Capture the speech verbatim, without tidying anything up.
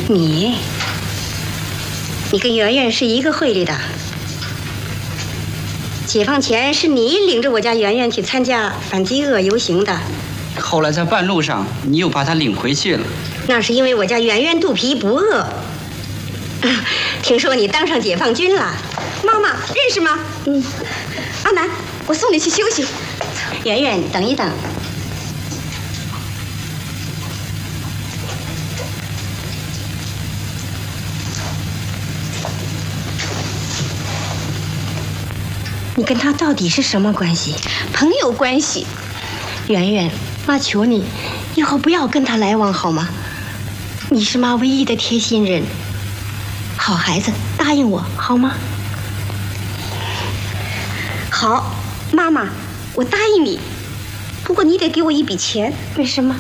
你，你跟圆圆是一个会里的。解放前是你领着我家圆圆去参加反饥饿游行的。 后来在半路上，你又把她领回去了。 那是因为我家圆圆肚皮不饿。听说你当上解放军了， 妈妈认识吗？ 嗯。 阿南，我送你去休息。 圆圆，等一等。你跟他到底是什么关系？ 朋友关系。 圆圆，妈求你，以后不要跟他来往好吗？你是妈唯一的贴心人。好孩子，答应我好吗？ 好，妈妈，我答应你。不过你得给我一笔钱。 为什么？